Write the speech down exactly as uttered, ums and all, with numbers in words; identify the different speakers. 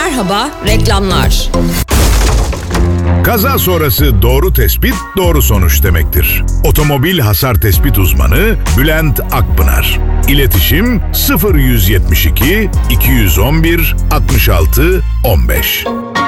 Speaker 1: Merhaba, reklamlar.
Speaker 2: Kaza sonrası doğru tespit, doğru sonuç demektir. Otomobil hasar tespit uzmanı Bülent Akpınar. İletişim sıfır yüz yetmiş iki iki yüz on bir altmış altı on beş.